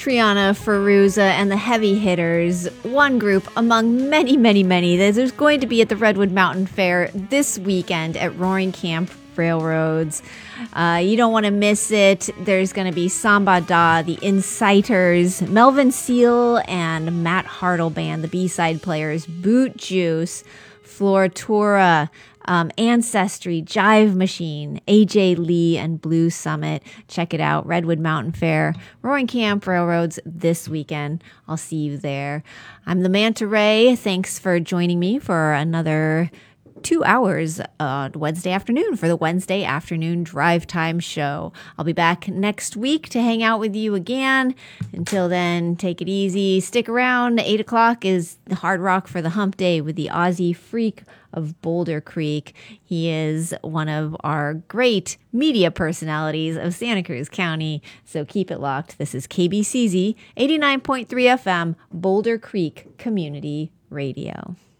Triana Ferruza and the Heavy Hitters, one group among many, many, many that there's going to be at the Redwood Mountain Fair this weekend at Roaring Camp Railroads. You don't want to miss it. There's going to be Samba Da, the Inciters, Melvin Seal and Matt Hartle Band, the B-side players, Boot Juice, Floritura, Ancestry, Jive Machine, AJ Lee, and Blue Summit. Check it out. Redwood Mountain Fair, Roaring Camp Railroads this weekend. I'll see you there. I'm the Manta Ray. Thanks for joining me for another 2 hours on Wednesday afternoon for the Wednesday afternoon drive time show. I'll be back next week to hang out with you again. Until then, take it easy. Stick around. 8 o'clock is Hard Rock for the Hump Day with the Aussie Freak of Boulder Creek. He is one of our great media personalities of Santa Cruz County, so keep it locked. This is KBCZ 89.3 FM, Boulder Creek Community Radio.